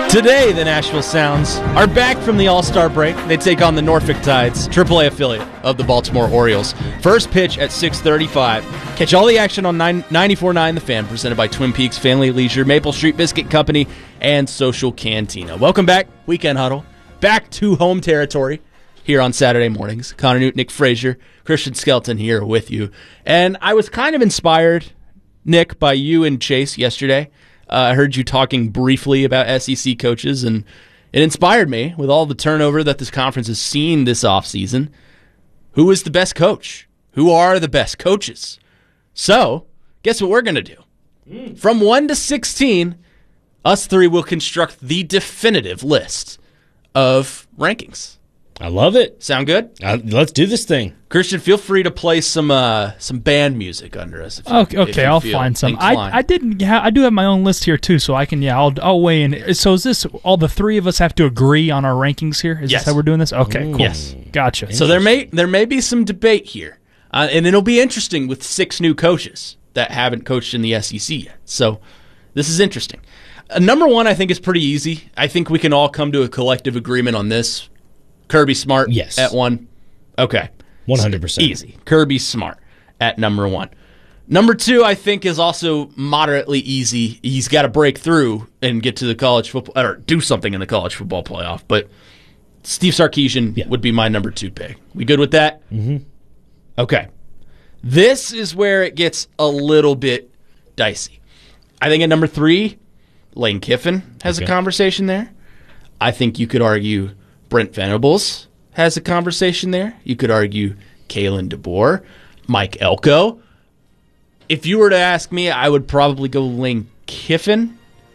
Today, the Nashville Sounds are back from the All-Star break. They take on the Norfolk Tides, AAA affiliate of the Baltimore Orioles. First pitch at 6:35. Catch all the action on 94.9 The Fan, presented by Twin Peaks Family Leisure, Maple Street Biscuit Company, and Social Cantina. Welcome back, Weekend Huddle. Back to home territory here on Saturday mornings. Connor Newton, Nick Frazier, Christian Skelton here with you. And I was kind of inspired, Nick, by you and Chase yesterday. I heard you talking briefly about SEC coaches, and it inspired me with all the turnover that this conference has seen this offseason. Who is the best coach? Who are the best coaches? So, guess what we're going to do? From 1 to 16, us three will construct the definitive list of rankings. I love it. Sound good? Let's do this thing. Christian, feel free to play some band music under us. Okay, I'll find some. I do have my own list here too, so I can. I'll weigh in. So is this all the three of us have to agree on our rankings here? Is Yes. this how we're doing this? Okay, cool. Yes. Gotcha. So there may be some debate here, and it'll be interesting with 6 new coaches that haven't coached in the SEC yet. So this is interesting. Number 1, I think, is pretty easy. I think we can all come to a collective agreement on this. Kirby Smart at 1. Okay. 100%. Easy. Kirby Smart at number 1. Number 2, I think, is also moderately easy. He's got to break through and get to the college football, or do something in the college football playoff. But Steve Sarkisian would be my number 2 pick. We good with that? Mm-hmm. Okay. This is where it gets a little bit dicey. I think at number 3, Lane Kiffin has a conversation there. I think you could argue Brent Venables has a conversation there. You could argue Kalen DeBoer, Mike Elko. If you were to ask me, I would probably go Lane Kiffin,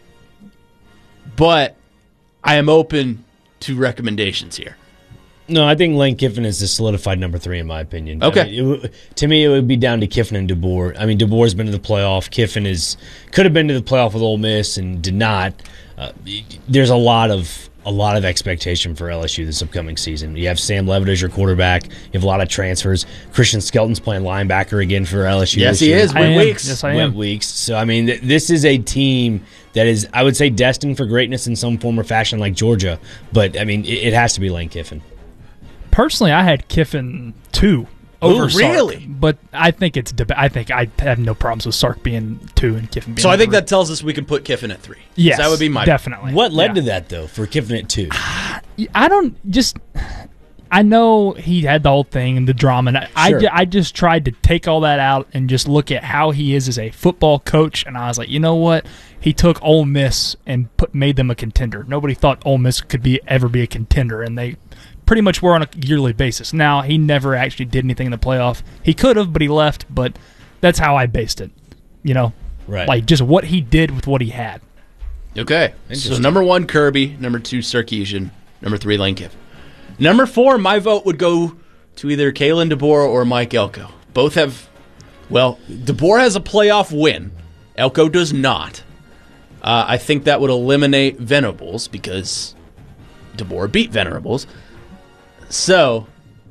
but I am open to recommendations here. No, I think Lane Kiffin is the solidified number 3 in my opinion. Okay. I mean, to me, it would be down to Kiffin and DeBoer. I mean, DeBoer's been to the playoff. Kiffin could have been to the playoff with Ole Miss and did not. There's a lot of expectation for LSU this upcoming season. You have Sam Levitt as your quarterback. You have a lot of transfers. Christian Skelton's playing linebacker again for LSU. Yes, he is. Went weeks. Yes, I am. Went weeks. So, I mean, this is a team that is, I would say, destined for greatness in some form or fashion like Georgia. But, I mean, it has to be Lane Kiffin. Personally, I had Kiffin 2 over Sark. Really? But I think I think I have no problems with Sark being 2 and Kiffin being So I think 3. that tells us we can put Kiffin at 3. Yes, that would be my definitely. What led to that, though, for Kiffin at 2? I know he had the whole thing and the drama, and I just tried to take all that out and just look at how he is as a football coach, and I was like, you know what? He took Ole Miss and made them a contender. Nobody thought Ole Miss could ever be a contender, and they pretty much were on a yearly basis. Now, he never actually did anything in the playoff. He could have, but he left, but that's how I based it, Right. Like just what he did with what he had. Okay. So number 1, Kirby. Number 2, Sarkisian. Number 3, Lane Kiffin. Number 4, my vote would go to either Kalen DeBoer or Mike Elko. Both have, DeBoer has a playoff win. Elko does not. I think that would eliminate Venables because DeBoer beat Venables. So,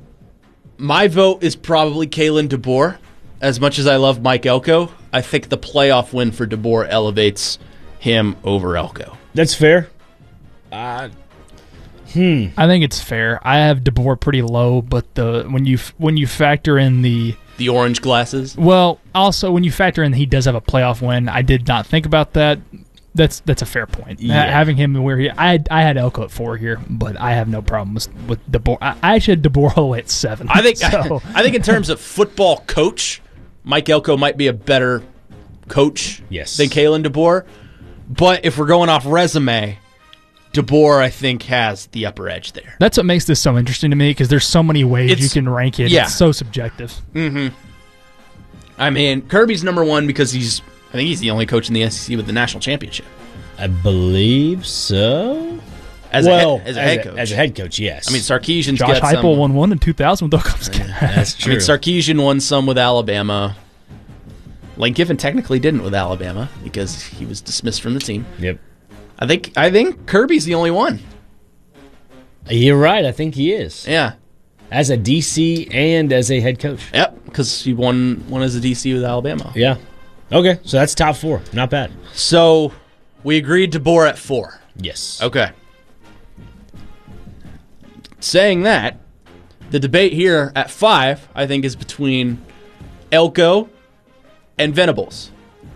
my vote is probably Kalen DeBoer. As much as I love Mike Elko, I think the playoff win for DeBoer elevates him over Elko. That's fair. I think it's fair. I have DeBoer pretty low, but when you factor in the orange glasses. Well, also when you factor in he does have a playoff win, I did not think about that. That's a fair point. Yeah. Having him where I had Elko at 4 here, but I have no problem with DeBoer. I actually had DeBoer all the way at 7. I think in terms of football coach, Mike Elko might be a better coach than Kalen DeBoer. But if we're going off resume, DeBoer, I think, has the upper edge there. That's what makes this so interesting to me because there's so many ways you can rank it. Yeah. It's so subjective. Mm-hmm. I mean, Kirby's number 1 because I think he's the only coach in the SEC with the national championship. I believe so. As a head coach. As a head coach, yes. I mean, Sarkisian's Josh got Heupel won 1 in 2000 with Oklahoma State. That's true. I mean, Sarkisian won some with Alabama. Lane Kiffin technically didn't with Alabama because he was dismissed from the team. Yep. I think Kirby's the only one. You're right. I think he is. Yeah. As a DC and as a head coach. Yep, because he won as a DC with Alabama. Yeah. Okay, so that's top 4. Not bad. So we agreed DeBoer at 4. Yes. Okay. Saying that, the debate here at 5, I think, is between Elko and Venables.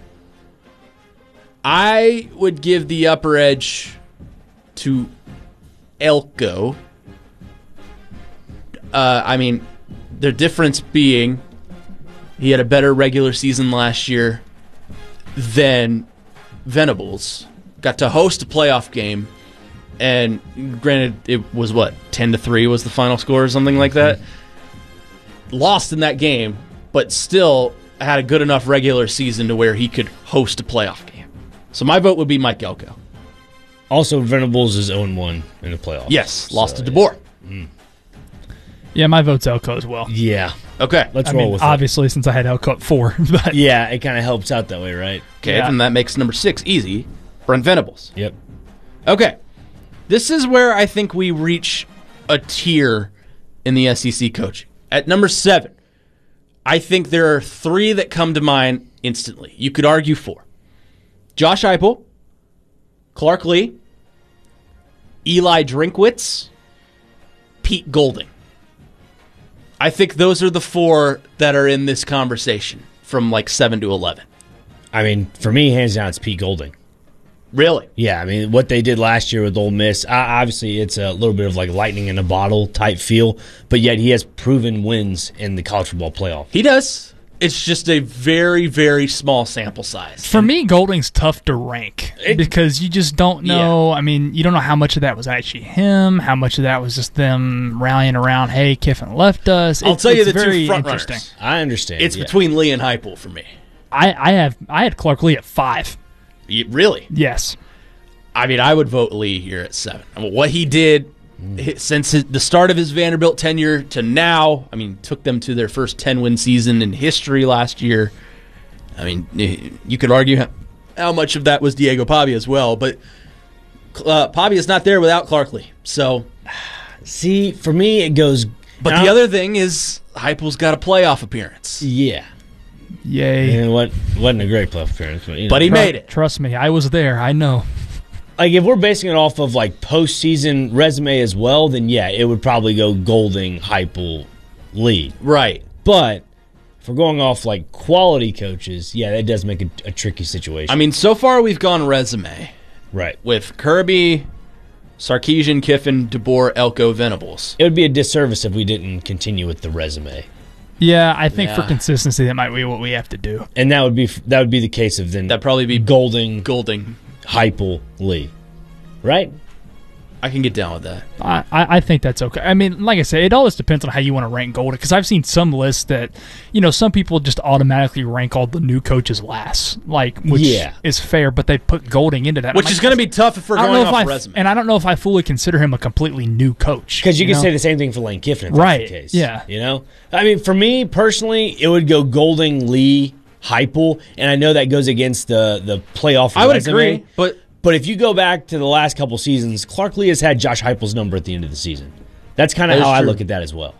I would give the upper edge to Elko. The difference being he had a better regular season last year than Venables. Got to host a playoff game, and granted, it was 10-3 was the final score or something like that. Lost in that game, but still had a good enough regular season to where he could host a playoff game. So my vote would be Mike Elko. Also, Venables is 0-1 in the playoffs. Yes, lost to DeBoer. Yeah, my vote's Elko as well. Yeah. Okay. Let's roll with obviously, since I had Elko at 4. But it. Yeah, it kind of helps out that way, right? Okay, Yeah. and that makes number 6 easy. Brent Venables. Yep. Okay. This is where I think we reach a tier in the SEC coaching. At number 7, I think there are 3 that come to mind instantly. You could argue 4. Josh Heupel, Clark Lee, Eli Drinkwitz, Pete Golding. I think those are the 4 that are in this conversation from 7 to 11. I mean, for me, hands down, it's Pete Golding. Really? Yeah, I mean, what they did last year with Ole Miss, obviously it's a little bit of lightning in a bottle type feel, but yet he has proven wins in the college football playoff. He does. It's just a very, very small sample size. for me, Golding's tough to rank because you just don't know. Yeah. I mean, you don't know how much of that was actually him, how much of that was just them rallying around, hey, Kiffin left us. I'll tell you it's the very 2 front interesting. runners. I understand. It's yeah. between Lee and Heupel for me. I had Clark Lee at 5. Really? Yes. I mean, I would vote Lee here at 7. I mean, what he did since the start of his Vanderbilt tenure to now, I mean, took them to their first 10-win season in history last year. I mean, you could argue how much of that was Diego Pavia as well, but Pavia's not there without Clark Lee. So, See, for me, it goes... but the other thing is Heupel's got a playoff appearance. Yeah. Yay. And wasn't a great playoff appearance. But, But he made it. Trust me, I was there. I know. If we're basing it off of postseason resume as well, then yeah, it would probably go Golding, Heupel, Lee. Right. But if we're going off quality coaches, yeah, that does make a tricky situation. I mean, so far we've gone resume right. with Kirby, Sarkisian, Kiffin, DeBoer, Elko, Venables. It would be a disservice if we didn't continue with the resume. Yeah, I think for Yeah. consistency, that might be what we have to do. And that would be the case of then That'd probably be Golding, Golding. Heupel, Lee. Right? I can get down with that. I think that's okay. I mean, like I said, it always depends on how you want to rank Golding, because I've seen some lists that, some people just automatically rank all the new coaches last, which Yeah. is fair, but they put Golding into that. Which is going to be tough if we're I don't going know if off I resume. and I don't know if I fully consider him a completely new coach. Because you can know? say the same thing for Lane Kiffin if Right, that's the case. yeah. I mean, for me personally, it would go Golding, Lee, Heupel, and I know that goes against the playoff I would resume. agree, but But if you go back to the last couple seasons, Clark Lee has had Josh Heupel's number at the end of the season. That's kind of That is how I true. look at that as well.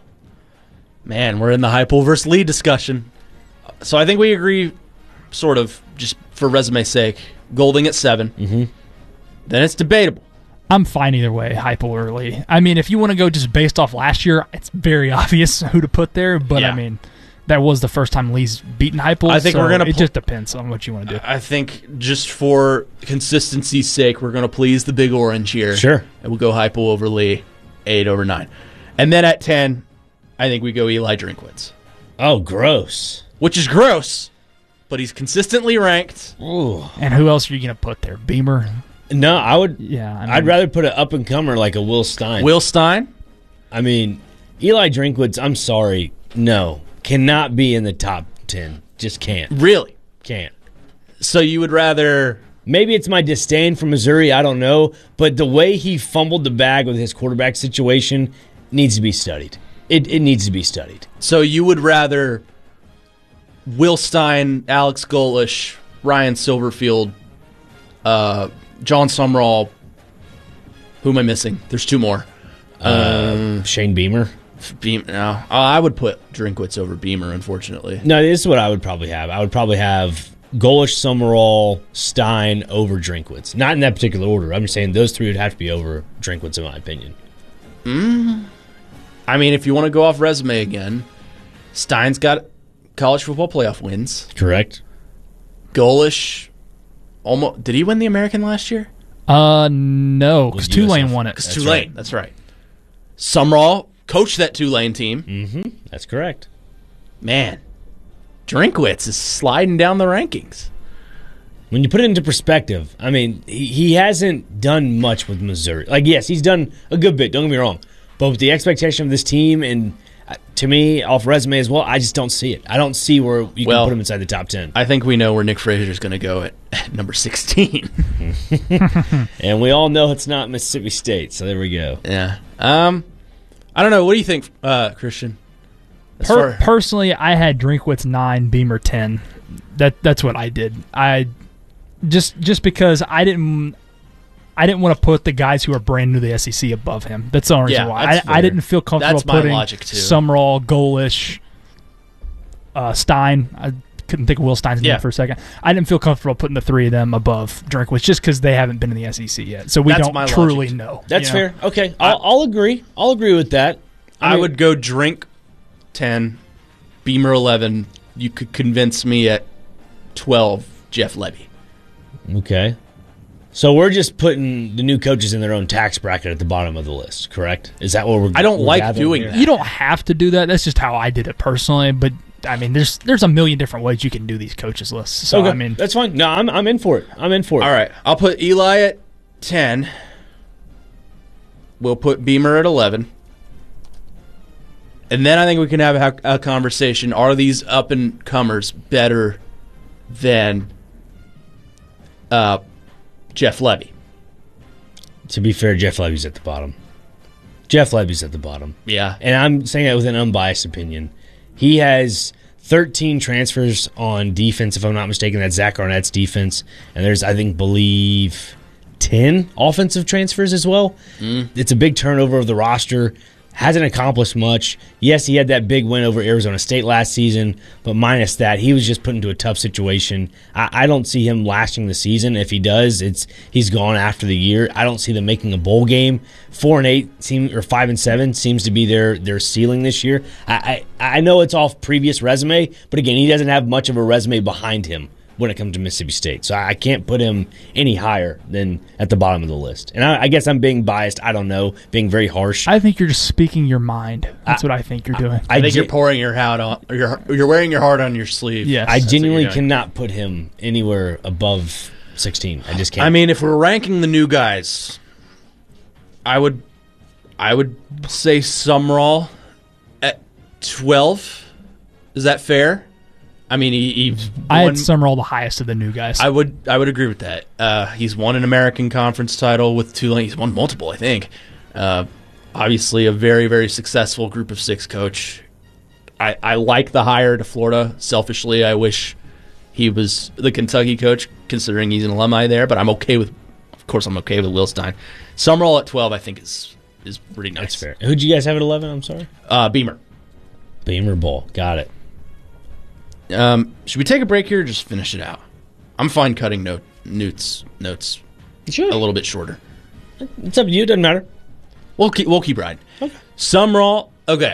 man, we're in the Heupel versus Lee discussion. So I think we agree, sort of, just for resume's sake, Golding at 7. Mm-hmm. Then it's debatable. I'm fine either way, Heupel or Lee. I mean, if you want to go just based off last year, it's very obvious who to put there. But Yeah. I mean, that was the first time Lee's beaten Heupel. I think so we're gonna It just depends on what you want to do. I think just for consistency's sake, we're going to please the Big Orange here. Sure. And we'll go Heupel over Lee, 8 over 9. And then at 10, I think we go Eli Drinkwitz, Oh, gross. which is gross, but he's consistently ranked. Ooh. And who else are you going to put there? Beamer? No, I would. Yeah. I mean, I'd rather put an up and comer like a Will Stein. Will Stein? I mean, Eli Drinkwitz. I'm sorry, no, cannot be in the top 10. Just can't. Really? Can't. So you would rather... Maybe it's my disdain for Missouri. I don't know, but the way he fumbled the bag with his quarterback situation needs to be studied. It needs to be studied. So you would rather Will Stein, Alex Golish, Ryan Silverfield, John Sumrall. Who am I missing? There's 2 more. Shane Beamer. No, I would put Drinkwitz over Beamer, unfortunately. No, this is what I would probably have. I would probably have Golish, Summerall, Stein over Drinkwitz. Not in that particular order. I'm just saying those three would have to be over Drinkwitz, in my opinion. I mean, if you want to go off resume again, Stein's got college football playoff wins. Correct. Golish, almost did he win the American last year? No, because Tulane won it. Because Tulane, that's right. Summerall coached that Tulane team. Mm-hmm. That's correct. Man, Drinkwitz is sliding down the rankings. When you put it into perspective, I mean, he hasn't done much with Missouri. Like, yes, he's done a good bit, don't get me wrong. But with the expectation of this team, and to me, off resume as well, I just don't see it. I don't see where you can put him inside the top 10. I think we know where Nick Fraser's going to go at number 16. And we all know it's not Mississippi State, so there we go. Yeah. I don't know. What do you think, Christian? Personally, I had Drinkwitz 9, Beamer 10. That's what I did. I just because I didn't want to put the guys who are brand new to the SEC above him. That's the only reason why. I didn't feel comfortable putting Summerall, Golish, Stein. I couldn't think of Will Stein's name for a second. I didn't feel comfortable putting the three of them above Drinkwitz just because they haven't been in the SEC yet. So we don't truly know. That's fair. Okay, I'll agree. I'll agree with that. I would go Drink 10, Beamer 11. You could convince me at 12, Jeff Lebby. Okay. So we're just putting the new coaches in their own tax bracket at the bottom of the list, correct? Is that what we're I don't like doing that. You don't have to do that. That's just how I did it personally. But, I mean, there's a million different ways you can do these coaches lists. So, okay. I mean, that's fine. No, I'm in for it. I'm in for it. All right. I'll put Eli at 10. We'll put Beamer at 11. And then I think we can have a conversation. Are these up-and-comers better than Jeff Lebby? To be fair, Jeff Lebby's at the bottom. Jeff Lebby's at the bottom. Yeah. And I'm saying that with an unbiased opinion. He has 13 transfers on defense, if I'm not mistaken. That's Zach Arnett's defense. And there's, I believe 10 offensive transfers as well. It's a big turnover of the roster. Hasn't accomplished much. Yes, he had that big win over Arizona State last season, but minus that, he was just put into a tough situation. I don't see him lasting the season. If he does, he's gone after the year. I don't see them making a bowl game. 4-8 or 5-7 seems to be their ceiling this year. I know it's off previous resume, but again, he doesn't have much of a resume behind him when it comes to Mississippi State. So I can't put him any higher than at the bottom of the list. And I guess I'm being biased. I don't know, being very harsh. I think you're just speaking your mind. That's what I think you're doing. I think you're pouring your heart on. You're wearing your heart on your sleeve. Yes, I genuinely cannot put him anywhere above 16. I just can't. I mean, if we're ranking the new guys, I would say Summerall at 12. Is that fair? I mean, I had Summerall the highest of the new guys. I would agree with that. He's won an American Conference title with Tulane. He's won multiple, I think. Obviously, a very, very successful Group of 6 coach. I like the hire to Florida. Selfishly, I wish he was the Kentucky coach, considering he's an alumni there. But I'm okay with Will Stein. Summerall at 12, I think is pretty nice. That's fair. Who'd you guys have at 11? I'm sorry. Beamer. Beamer Ball. Got it. Should we take a break here or just finish it out? I'm fine cutting notes Sure. a little bit shorter. It's up to you. It doesn't matter. We'll keep riding. Okay. Summerall. Okay.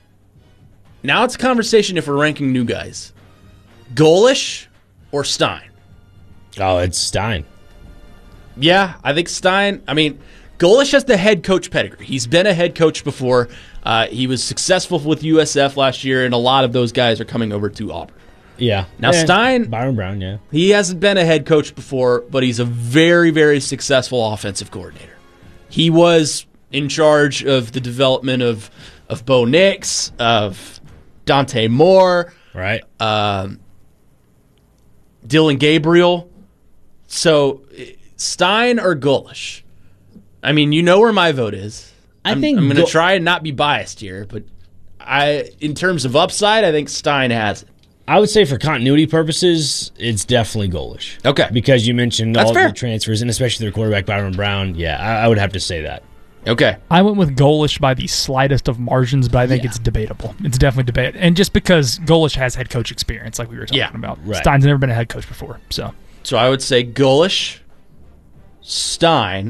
Now it's a conversation if we're ranking new guys. Golish or Stein? Oh, it's Stein. Yeah, I think Stein. I mean, Golish has the head coach pedigree. He's been a head coach before. He was successful with USF last year, and a lot of those guys are coming over to Auburn. Yeah. Now, Stein, Byron Brown, yeah. He hasn't been a head coach before, but he's a very, very successful offensive coordinator. He was in charge of the development of Bo Nix, of Dante Moore, right? Dylan Gabriel. So, Stein or Golish? I mean, you know where my vote is. I'm going to try and not be biased here, but in terms of upside, I think Stein has it. I would say for continuity purposes, it's definitely Golish. Okay. Because you mentioned That's all fair. the transfers, and especially their quarterback, Byron Brown. Yeah, I would have to say that. Okay. I went with Golish by the slightest of margins, but I think it's debatable. It's definitely debatable. And just because Golish has head coach experience, like we were talking about. Right. Stein's never been a head coach before. So I would say Golish, Stein,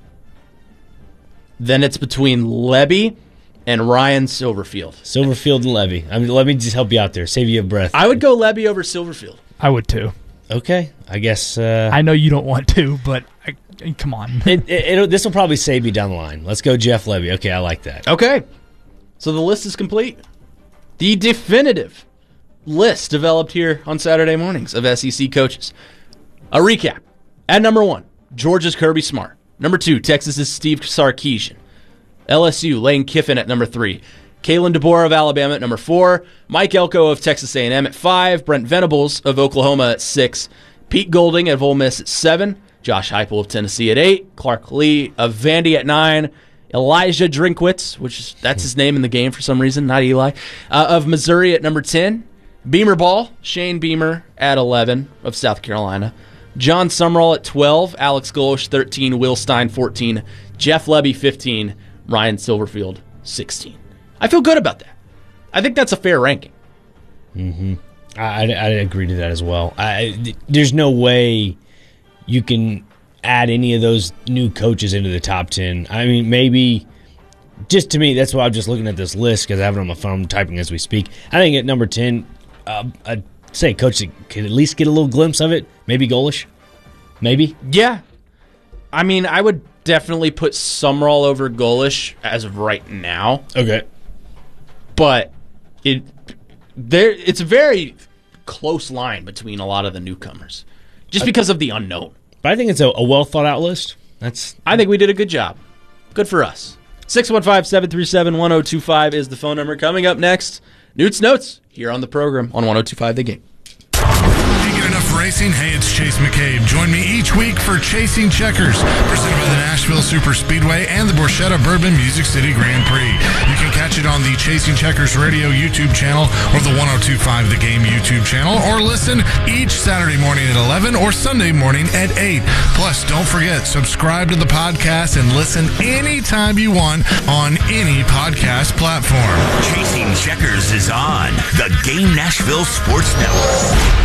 then it's between Lebby and Ryan Silverfield. Silverfield and Lebby. I mean, let me just help you out there. Save you a breath. I would go Lebby over Silverfield. I would too. Okay. I guess. I know you don't want to, but come on. This will probably save you down the line. Let's go Jeff Lebby. Okay, I like that. Okay. So the list is complete. The definitive list developed here on Saturday mornings of SEC coaches. A recap. At number 1, Georgia's Kirby Smart. Number 2, Texas's Steve Sarkisian. LSU, Lane Kiffin at number 3. Kalen DeBoer of Alabama at number 4. Mike Elko of Texas A&M at 5. Brent Venables of Oklahoma at 6. Pete Golding of Ole Miss at 7. Josh Heupel of Tennessee at 8. Clark Lee of Vandy at 9. Elijah Drinkwitz, that's his name in the game for some reason, not Eli, of Missouri at number 10. Beamer Ball, Shane Beamer at 11 of South Carolina. John Summerall at 12. Alex Golish 13. Will Stein 14. Jeff Lebby 15. Ryan Silverfield 16. I feel good about that. I think that's a fair ranking. Mm-hmm. I agree to that as well. There's no way you can add any of those new coaches into the top 10. I mean, maybe, just to me, that's why I'm just looking at this list because I have it on my phone, I'm typing as we speak. I think at number 10, I'd say a coach that could at least get a little glimpse of it. Maybe Golish. Maybe. Yeah. I mean, I would definitely put Summerall over Golish as of right now. Okay. But it's a very close line between a lot of the newcomers, just because of the unknown. But I think it's a well-thought-out list. I think we did a good job. Good for us. 615-737-1025 is the phone number. Coming up next, Newt's Notes here on the program on 1025 The Game. Can't get enough racing? Hey, it's Chase McCabe. Join me each week for Chasing Checkers, presented by the Nashville Super Speedway and the Borchetta Bourbon Music City Grand Prix. You can catch it on the Chasing Checkers Radio YouTube channel or the 1025 The Game YouTube channel, or listen each Saturday morning at 11 or Sunday morning at 8. Plus, don't forget, subscribe to the podcast and listen anytime you want on any podcast platform. Chasing Checkers is on the Game Nashville Sports Network.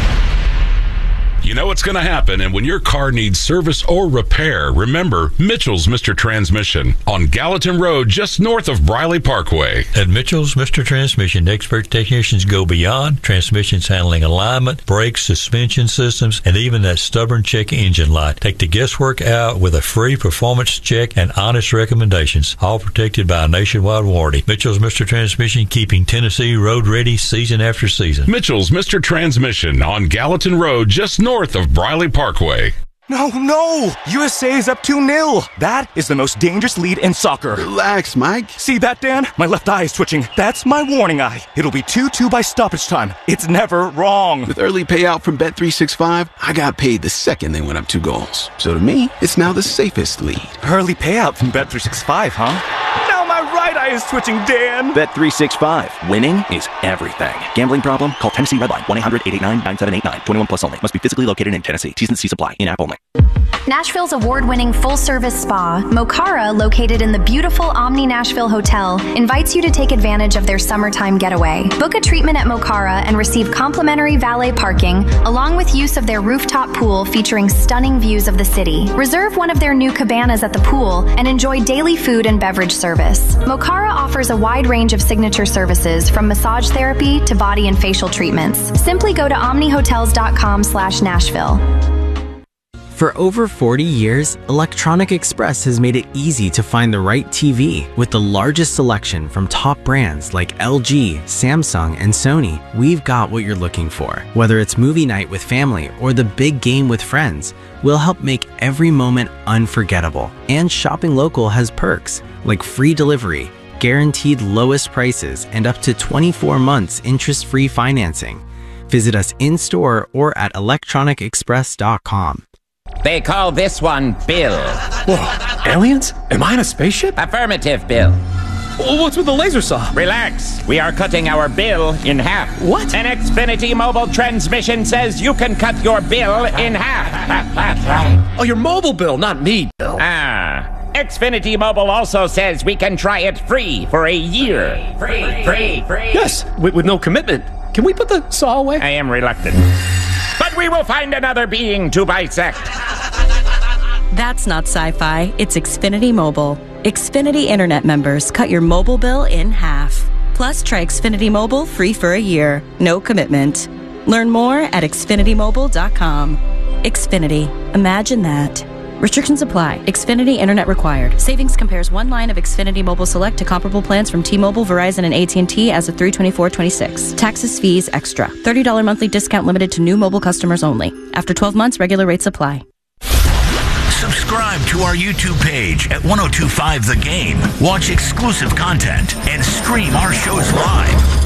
You know what's going to happen, and when your car needs service or repair, remember Mitchell's Mr. Transmission on Gallatin Road, just north of Briley Parkway. At Mitchell's Mr. Transmission, expert technicians go beyond transmissions handling alignment, brakes, suspension systems, and even that stubborn check engine light. Take the guesswork out with a free performance check and honest recommendations, all protected by a nationwide warranty. Mitchell's Mr. Transmission, keeping Tennessee road ready season after season. Mitchell's Mr. Transmission on Gallatin Road, just north of Briley Parkway. No! USA is up 2-0. That is the most dangerous lead in soccer. Relax, Mike. See that, Dan? My left eye is twitching. That's my warning eye. It'll be 2-2 by stoppage time. It's never wrong. With early payout from Bet365, I got paid the second they went up 2 goals. So to me, it's now the safest lead. Early payout from Bet365, huh? Now my right eye is twitching, Dan. Bet365. Winning is everything. Gambling problem? Call Tennessee Redline 1-888-9-9789. 21 plus only. Must be physically located in Tennessee. T's and C's apply. In-app only. Nashville's award-winning full-service spa, Mocara, located in the beautiful Omni Nashville Hotel, invites you to take advantage of their summertime getaway. Book a treatment at Mocara and receive complimentary valet parking, along with use of their rooftop pool featuring stunning views of the city. Reserve one of their new cabanas at the pool and enjoy daily food and beverage service. Mocara offers a wide range of signature services, from massage therapy to body and facial treatments. Simply go to omnihotels.com/Nashville. For over 40 years, Electronic Express has made it easy to find the right TV. With the largest selection from top brands like LG, Samsung, and Sony, we've got what you're looking for. Whether it's movie night with family or the big game with friends, we'll help make every moment unforgettable. And shopping local has perks like free delivery, guaranteed lowest prices, and up to 24 months interest-free financing. Visit us in-store or at electronicexpress.com. They call this one Bill. Whoa, aliens? Am I in a spaceship? Affirmative, Bill. What's with the laser saw? Relax. We are cutting our bill in half. What? An Xfinity mobile transmission says you can cut your bill in half. Oh, your mobile bill, not me, Bill. Ah, Xfinity Mobile also says we can try it free for a year. Free. Yes, with no commitment. Can we put the saw away? I am reluctant. But we will find another being to bisect. That's not sci-fi. It's Xfinity Mobile. Xfinity Internet members cut your mobile bill in half. Plus, try Xfinity Mobile free for a year. No commitment. Learn more at xfinitymobile.com. Xfinity. Imagine that. Restrictions apply. Xfinity Internet required. Savings compares one line of Xfinity Mobile Select to comparable plans from T-Mobile, Verizon, and AT&T as of 3/24/26. Taxes, fees, extra. $30 monthly discount limited to new mobile customers only. After 12 months, regular rates apply. Subscribe to our YouTube page at 1025 The Game. Watch exclusive content and stream our shows live.